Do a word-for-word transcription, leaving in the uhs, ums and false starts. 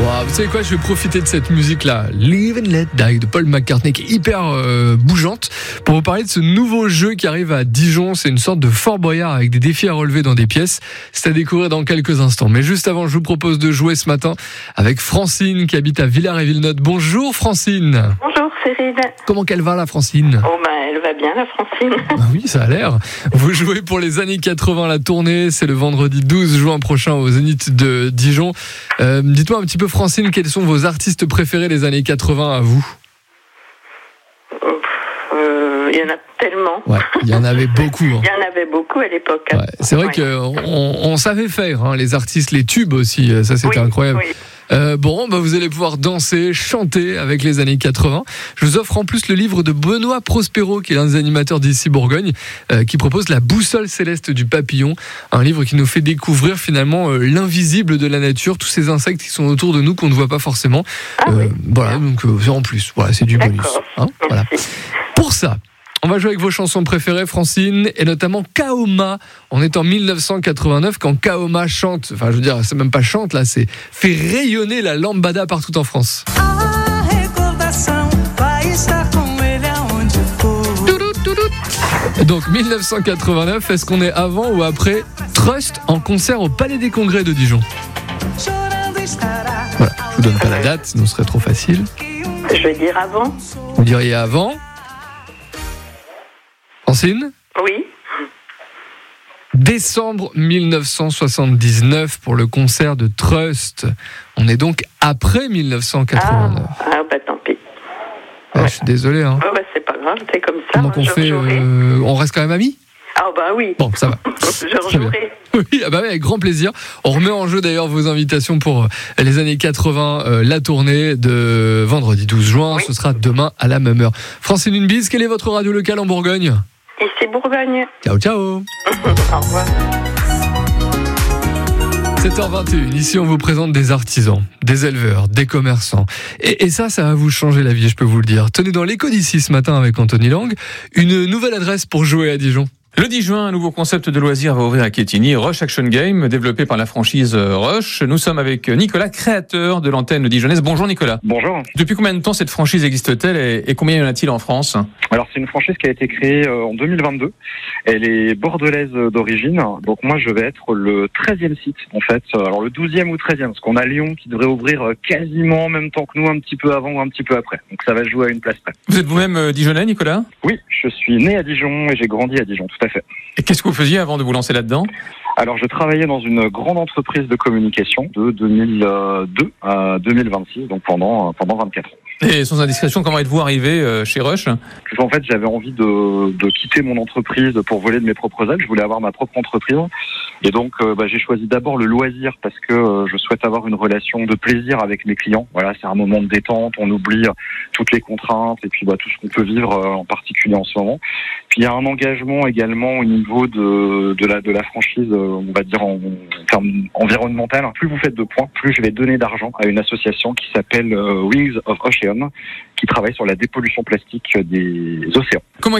Wow, vous savez quoi, je vais profiter de cette musique-là, Live and Let Die de Paul McCartney, qui est hyper euh, bougeante, pour vous parler de ce nouveau jeu qui arrive à Dijon. C'est une sorte de Fort Boyard avec des défis à relever dans des pièces. C'est à découvrir dans quelques instants. Mais juste avant, je vous propose de jouer ce matin avec Francine qui habite à Villars-et-Villeneuve. Bonjour Francine. Bonjour Cyril. Comment qu'elle va la Francine? Oh ben elle va bien la Francine. Ah oui, ça a l'air. Vous jouez pour les années quatre-vingts la tournée, c'est le vendredi douze juin prochain au Zénith de Dijon. Euh, dites-moi un petit peu Francine, quels sont vos artistes préférés des années quatre-vingts à vous? Euh, il y en a tellement. Ouais, il y en avait beaucoup. Hein. Il y en avait beaucoup à l'époque. Ouais, c'est vrai ouais. qu'on on savait faire, hein, les artistes, les tubes aussi, ça c'était oui, incroyable. Oui. Euh, bon, bah vous allez pouvoir danser, chanter avec les années quatre-vingts. Je vous offre en plus le livre de Benoît Prospero, qui est l'un des animateurs d'ici Bourgogne, euh, qui propose La boussole céleste du papillon, un livre qui nous fait découvrir finalement euh, l'invisible de la nature, tous ces insectes qui sont autour de nous qu'on ne voit pas forcément. Ah, euh, oui. Voilà, donc euh, en plus, voilà, c'est du bonus. Hein, voilà. Pour ça, on va jouer avec vos chansons préférées, Francine, et notamment Kaoma. On est en mille neuf cent quatre-vingt-neuf quand Kaoma chante, enfin je veux dire, c'est même pas chante là, c'est fait rayonner la lambada partout en France. Donc mille neuf cent quatre-vingt-neuf, est-ce qu'on est avant ou après Trust en concert au Palais des Congrès de Dijon? Voilà, je vous donne pas la date, sinon ce serait trop facile. Je vais dire avant. Vous diriez avant? Francine? Oui. Décembre mille neuf cent soixante-dix-neuf pour le concert de Trust. On est donc après mille neuf cent quatre-vingt-neuf. Ah, ah bah tant pis. Ah, ouais. Je suis désolé. Hein. Oh, bah, c'est pas grave, c'est comme ça. Comment qu'on fait euh, On reste quand même amis? Ah bah oui. Bon, ça va. Je rejouerai. Oui, ah bah oui, avec grand plaisir. On remet en jeu d'ailleurs vos invitations pour les années quatre-vingts, euh, la tournée de vendredi douze juin. Oui. Ce sera demain à la même heure. Francine, une bise, quelle est votre radio locale en Bourgogne? Ici Bourgogne. Ciao, ciao. Au revoir. sept heures vingt et une, ici on vous présente des artisans, des éleveurs, des commerçants. Et, et ça, ça va vous changer la vie, je peux vous le dire. Tenez, dans l'écho d'ici ce matin avec Anthony Lang, une nouvelle adresse pour jouer à Dijon. Le dix juin, un nouveau concept de loisirs va ouvrir à Quetigny, Rush Action Game, développé par la franchise Rush. Nous sommes avec Nicolas, créateur de l'antenne dijonnaise. Bonjour Nicolas. Bonjour. Depuis combien de temps cette franchise existe-t-elle et, et combien y en a-t-il en France? Alors c'est une franchise qui a été créée en deux mille vingt-deux. Elle est bordelaise d'origine. Donc moi je vais être le treizième site en fait. Alors le douzième ou treizième, parce qu'on a Lyon qui devrait ouvrir quasiment en même temps que nous, un petit peu avant ou un petit peu après. Donc ça va jouer à une place près. Vous êtes vous-même euh, dijonnais Nicolas? Oui, je suis né à Dijon et j'ai grandi à Dijon, tout à fait. Et qu'est-ce que vous faisiez avant de vous lancer là-dedans? Alors, je travaillais dans une grande entreprise de communication de deux mille deux à deux mille vingt-six, donc pendant, pendant vingt-quatre ans. Et sans indiscrétion, comment êtes-vous arrivé chez Rush? En fait, j'avais envie de, de quitter mon entreprise pour voler de mes propres ailes. Je voulais avoir ma propre entreprise. Et donc, euh, bah, j'ai choisi d'abord le loisir parce que euh, je souhaite avoir une relation de plaisir avec mes clients. Voilà, c'est un moment de détente. On oublie toutes les contraintes et puis bah, tout ce qu'on peut vivre euh, en particulier en ce moment. Puis il y a un engagement également au niveau de, de, la, de la franchise, euh, on va dire en, en termes environnemental. Plus vous faites de points, plus je vais donner d'argent à une association qui s'appelle euh, Wings of Ocean, qui travaille sur la dépollution plastique des océans. Comment